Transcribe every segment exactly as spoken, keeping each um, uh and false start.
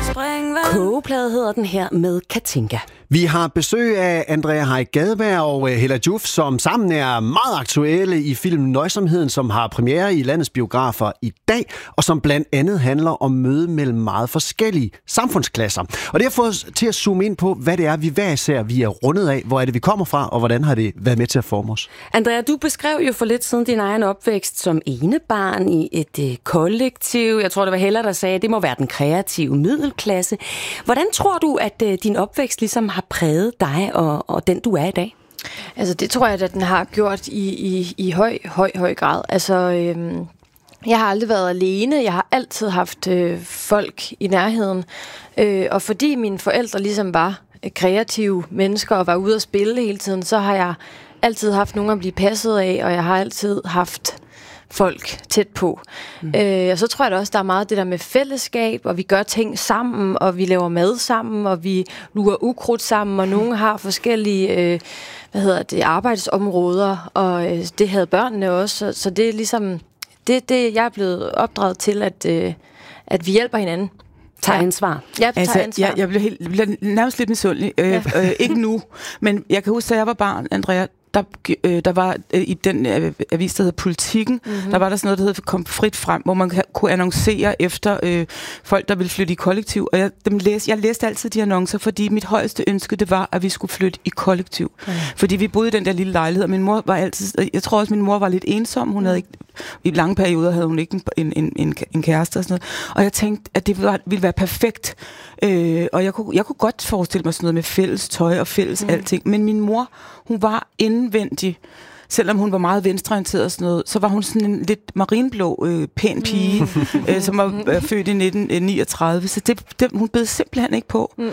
Kogeplade hedder den her med Katinka. Vi har besøg af Andrea Haik Gadeberg og Hella Joof, som sammen er meget aktuelle i filmen Nøjsomheden, som har premiere i landets biografer i dag, og som blandt andet handler om møde mellem meget forskellige samfundsklasser. Og det har fået os til at zoome ind på, hvad det er, vi hver især vi er rundet af, hvor er det, vi kommer fra, og hvordan har det været med til at forme os. Andrea, du beskrev jo for lidt siden din egen opvækst som enebarn i et øh, kollektiv. Jeg tror, det var Hella, der sagde, at det må være den kreative middelklasse. Hvordan tror du, at øh, din opvækst ligesom har præget dig og, og den, du er i dag? Altså, det tror jeg, at den har gjort i, i, i høj, høj, høj grad. Altså, øhm, jeg har aldrig været alene. Jeg har altid haft øh, folk i nærheden. Øh, og fordi mine forældre ligesom var kreative mennesker og var ude at spille hele tiden, så har jeg altid haft nogen at blive passet af, og jeg har altid haft folk tæt på. Mm. Øh, og så tror jeg da også, der er meget det der med fællesskab, og vi gør ting sammen, og vi laver mad sammen, og vi lurer ukrudt sammen, og nogen har forskellige øh, hvad hedder det, arbejdsområder, og øh, det havde børnene også. Så, så det er ligesom det, det, jeg er blevet opdraget til, at, øh, at vi hjælper hinanden. Tager ansvar. Ja, altså, tager ansvar. Jeg, jeg blev, helt, blev nærmest lidt misundelig. Øh, ja. øh, ikke nu, men jeg kan huske, da jeg var barn, Andrea, Der, øh, der var øh, i den øh, avis, der hedder Politikken, mm-hmm. der var der sådan noget, der hedder Kom frit frem, hvor man kunne annoncere efter øh, folk, der ville flytte i kollektiv. Og jeg, dem læste, jeg læste altid de annoncer, fordi mit højeste ønske, det var, at vi skulle flytte i kollektiv. Mm. Fordi vi boede i den der lille lejlighed, og min mor var altid, jeg tror også, min mor var lidt ensom. Hun havde ikke, i lange perioder havde hun ikke en, en, en, en kæreste og sådan noget. Og jeg tænkte, at det var, ville være perfekt. Øh, og jeg kunne, jeg kunne godt forestille mig sådan noget med fælles tøj og fælles mm. alting. Men min mor, hun var indvendig, selvom hun var meget venstreorienteret og sådan noget, så var hun sådan en lidt marinblå, øh, pæn pige, mm. øh, som var øh, født i nitten niogtredive. Så det, det, hun bed simpelthen ikke på. Mm-hmm.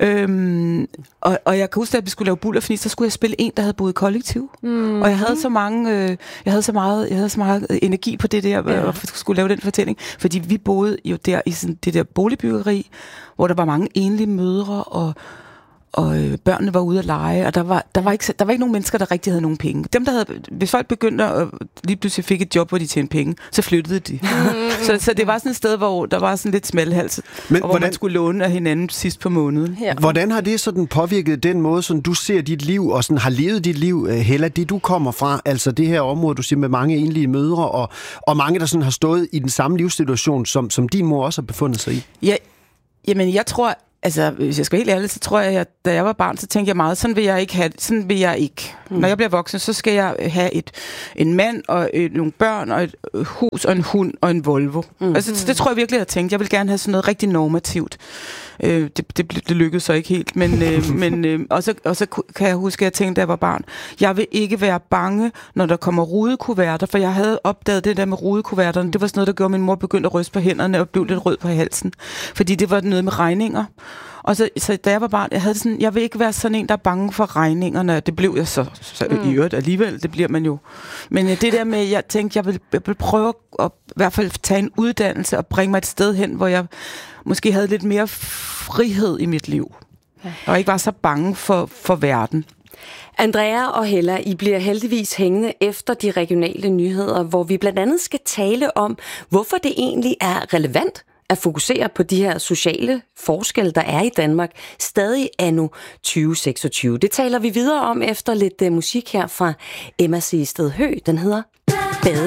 Øhm, og, og jeg kan huske, at vi skulle lave Bullerfnis, så skulle jeg spille en, der havde boet i kollektiv. Mm. Og jeg havde så mange, øh, jeg havde så meget, jeg havde så meget energi på det der, ja. Og skulle lave den fortælling. Fordi vi boede jo der i sådan det der boligbyggeri, hvor der var mange enlige mødre, og og øh, børnene var ude at lege, og der var, der, var ikke, der var ikke nogen mennesker, der rigtig havde nogen penge. Dem, der havde, hvis folk begyndte at lige pludselig fik et job, hvor de tjente penge, så flyttede de. Mm. så, så det var sådan et sted, hvor der var sådan lidt smalhals, Men og hvor hvordan, man skulle låne af hinanden sidst på måneden. Ja. Hvordan har det sådan påvirket den måde, som du ser dit liv, og sådan har levet dit liv, Hella, det du kommer fra, altså det her område, du siger med mange enlige mødre, og, og mange, der sådan har stået i den samme livssituation, som, som din mor også har befundet sig i? Ja, jamen jeg tror, altså, hvis jeg skal være helt ærlig, så tror jeg, at da jeg var barn, så tænkte jeg meget, sådan vil jeg ikke have, sådan vil jeg ikke. Mm. Når jeg bliver voksen, så skal jeg have et, en mand og et, nogle børn og et hus og en hund og en Volvo. Mm. Altså, det tror jeg virkelig, jeg tænkte. Jeg vil gerne have sådan noget rigtig normativt. Øh, det, det, det lykkedes så ikke helt, men, øh, men øh, og, så, og så kan jeg huske, at jeg tænkte, da jeg var barn, jeg vil ikke være bange, når der kommer rudekuverter, for jeg havde opdaget det der med rudekuverterne. Det var sådan noget, der gjorde, at min mor begyndte at ryste på hænderne og blev lidt rød på halsen, fordi det var noget med regninger. Og så, så da jeg var barn, jeg havde sådan, jeg vil ikke være sådan en, der er bange for regningerne. Det blev jeg så, så mm. i øvrigt alligevel, det bliver man jo. Men det der med, jeg tænkte, jeg vil, jeg vil prøve at i hvert fald tage en uddannelse og bringe mig et sted hen, hvor jeg måske havde lidt mere frihed i mit liv. Ja. Og ikke var så bange for, for verden. Andrea og Hella, I bliver heldigvis hængende efter de regionale nyheder, hvor vi blandt andet skal tale om, hvorfor det egentlig er relevant at fokusere på de her sociale forskelle, der er i Danmark, stadig anno tyve seksogtyve. Det taler vi videre om efter lidt uh, musik her fra Emma Seested Høgh. Den hedder Bade.